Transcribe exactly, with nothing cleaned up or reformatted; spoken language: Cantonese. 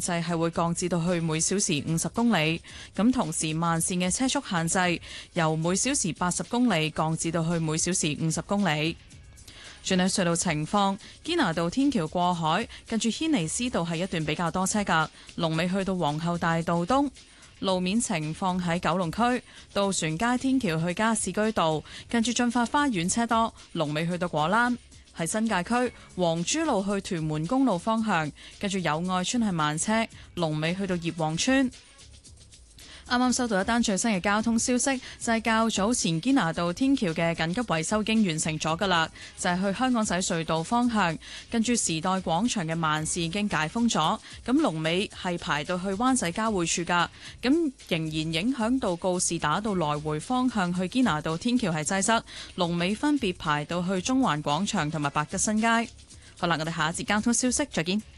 制係會降至到去每小時五十公里，咁同時慢線嘅車速限制由每小時八十公里降至到去每小時五十公里。轉睇隧道情況，堅拿道天橋過海，近住軒尼詩道係一段比較多車㗎，龍尾去到皇后大道東。路面情況喺九龍區，渡船街天橋去加士居道，近住進發花園車多，龍尾去到果欄。喺新界區，黃珠路去屯門公路方向，近住友愛村係慢車，龍尾去到葉旺村。啱啱收到一單最新嘅交通消息，就係較早前堅拿道天橋嘅緊急維修已經完成咗㗎啦，就係去香港仔隧道方向，跟住時代廣場嘅慢線已經解封咗，咁龍尾係排到去灣仔交匯處㗎，咁仍然影響到告士打道來回方向去堅拿道天橋係擠塞，龍尾分別排到去中環廣場同埋百德新街。好啦，我哋下一節交通消息再見。